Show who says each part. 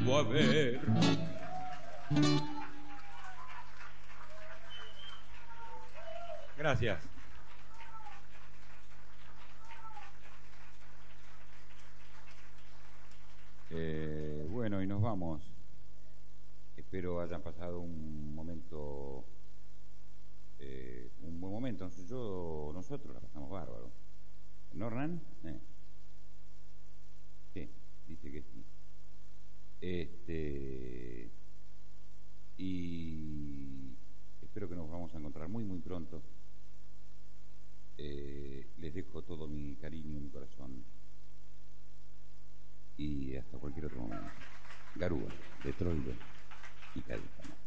Speaker 1: vuelvo a ver. Gracias. Bueno, y nos vamos. Espero hayan pasado un momento, un buen momento. Nosotros la pasamos bárbaro. ¿No, Hernán? Sí, dice que sí. Y espero que nos vamos a encontrar muy, muy pronto. Les dejo todo mi cariño, mi corazón. Y hasta cualquier otro momento. Garúa, de Troilo y Cádiz.